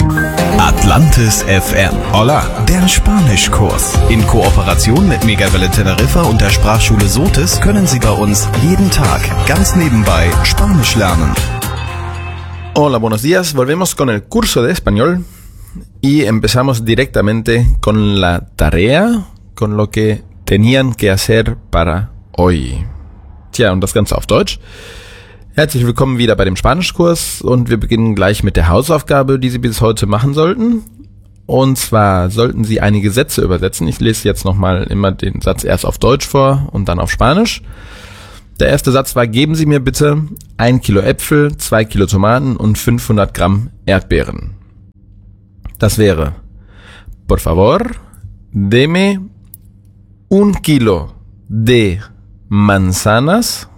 Atlantis FM. Hola, der Spanischkurs. In Kooperation mit Megawelle Teneriffa und der Sprachschule Sotis können Sie bei uns jeden Tag ganz nebenbei Spanisch lernen. Hola, buenos días. Volvemos con el curso de español y empezamos directamente con la tarea, con lo que tenían que hacer para hoy. Tja, und das Ganze auf Deutsch. Herzlich willkommen wieder bei dem Spanischkurs und wir beginnen gleich mit der Hausaufgabe, die Sie bis heute machen sollten. Und zwar sollten Sie einige Sätze übersetzen. Ich lese jetzt nochmal immer den Satz erst auf Deutsch vor und dann auf Spanisch. Der erste Satz war: Geben Sie mir bitte 1 Kilo Äpfel, 2 Kilo Tomaten und 500 Gramm Erdbeeren. Das wäre: Por favor, deme 1 Kilo de manzanas,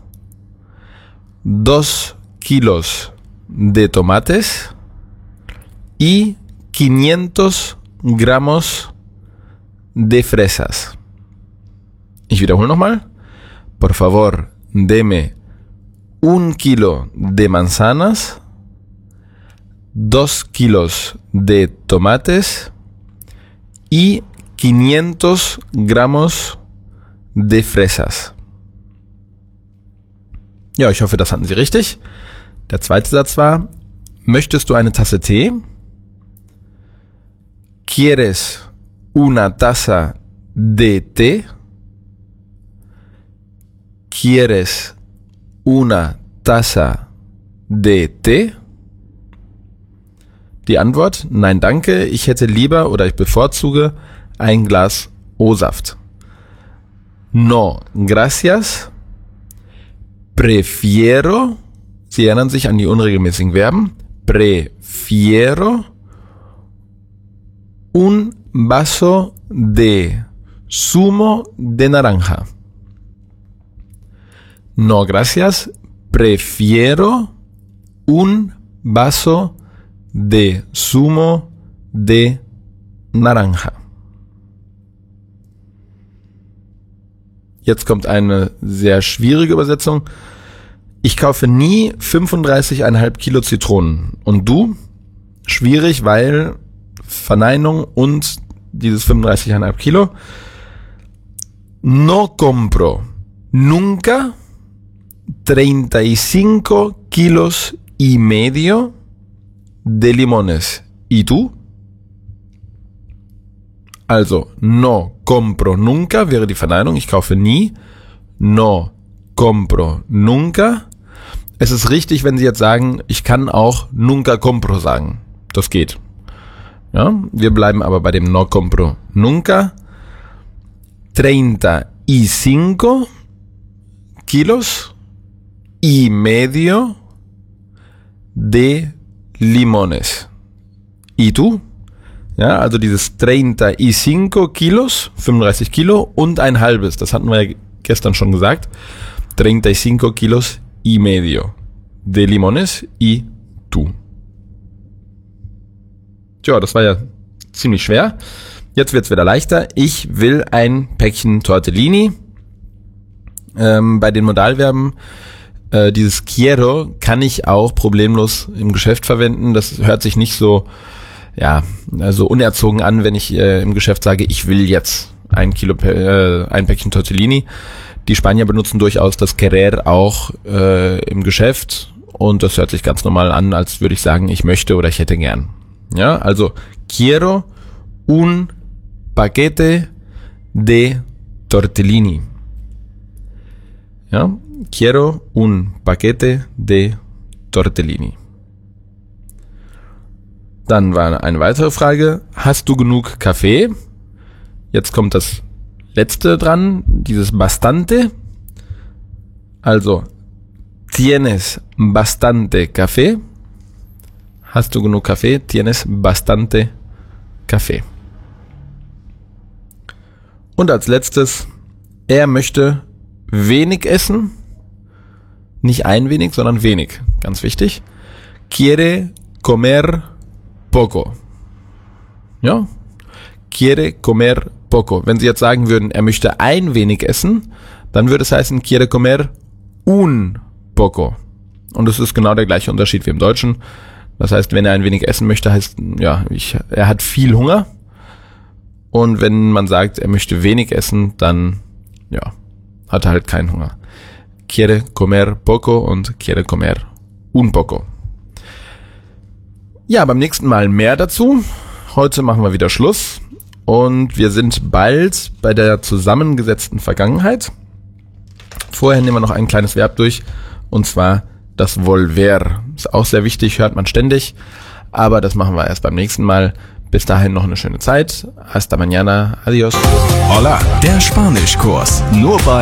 2 kilos de tomates y 500 gramos de fresas. Ich wiederhole nochmal. Por favor, deme 1 kilo de manzanas, 2 kilos de tomates y 500 gramos de fresas. Ja, ich hoffe, das hatten Sie richtig. Der zweite Satz war: Möchtest du eine Tasse Tee? ¿Quieres una taza de té? ¿Quieres una taza de té? Die Antwort: Nein, danke. Ich hätte lieber oder ich bevorzuge ein Glas O-Saft. No, gracias. Prefiero, Sie erinnern sich an die unregelmäßigen Verben, prefiero un vaso de zumo de naranja. No, gracias. Prefiero un vaso de zumo de naranja. Jetzt kommt eine sehr schwierige Übersetzung. Ich kaufe nie 35,5 Kilo Zitronen. Und du? Schwierig, weil Verneinung und dieses 35,5 Kilo. No compro nunca 35 kilos y medio de limones. ¿Y tú? Also, no compro nunca wäre die Verneinung. Ich kaufe nie. No compro nunca. Es ist richtig, wenn Sie jetzt sagen, ich kann auch nunca compro sagen. Das geht. Ja, wir bleiben aber bei dem no compro nunca. 35 kilos y medio de limones. ¿Y tú? Ja, also dieses 35 kilos, 35 Kilo und ein halbes, das hatten wir ja gestern schon gesagt. 35 kilos y medio de limones y tú. Tja, das war ja ziemlich schwer. Jetzt wird's wieder leichter. Ich will ein Päckchen Tortellini. Bei den Modalverben dieses quiero kann ich auch problemlos im Geschäft verwenden. Das hört sich nicht so unerzogen an, wenn ich im Geschäft sage, ich will jetzt ein Päckchen Tortellini. Die Spanier benutzen durchaus das querer auch im Geschäft und das hört sich ganz normal an, als würde ich sagen, ich möchte oder ich hätte gern. Ja, also quiero un paquete de tortellini. Ja, quiero un paquete de tortellini. Dann war eine weitere Frage: Hast du genug Kaffee? Jetzt kommt das letzte dran, dieses bastante. Also, ¿tienes bastante café? Hast du genug Kaffee? ¿Tienes bastante café? Und als letztes: Er möchte wenig essen. Nicht ein wenig, sondern wenig. Ganz wichtig. Quiere comer poco. Ja? Quiere comer poco. Wenn Sie jetzt sagen würden, er möchte ein wenig essen, dann würde es heißen, quiere comer un poco. Und es ist genau der gleiche Unterschied wie im Deutschen. Das heißt, wenn er ein wenig essen möchte, heißt, ja, er hat viel Hunger. Und wenn man sagt, er möchte wenig essen, dann, ja, hat er halt keinen Hunger. Quiere comer poco und quiere comer un poco. Ja, beim nächsten Mal mehr dazu. Heute machen wir wieder Schluss. Und wir sind bald bei der zusammengesetzten Vergangenheit. Vorher nehmen wir noch ein kleines Verb durch, und zwar das volver. Ist auch sehr wichtig, hört man ständig, aber das machen wir erst beim nächsten Mal. Bis dahin noch eine schöne Zeit. Hasta mañana. Adios. Hola, der Spanischkurs. Nur bei